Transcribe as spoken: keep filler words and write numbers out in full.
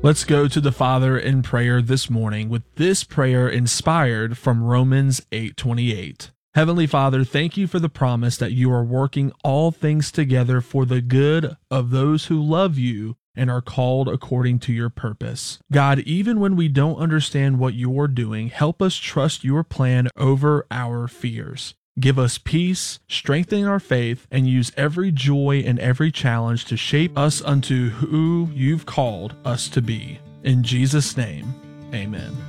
Let's go to the Father in prayer this morning with this prayer inspired from Romans eight twenty-eight. Heavenly Father, thank you for the promise that you are working all things together for the good of those who love you and are called according to your purpose. God, even when we don't understand what you're doing, help us trust your plan over our fears. Give us peace, strengthen our faith, and use every joy and every challenge to shape us unto who you've called us to be. In Jesus' name, amen.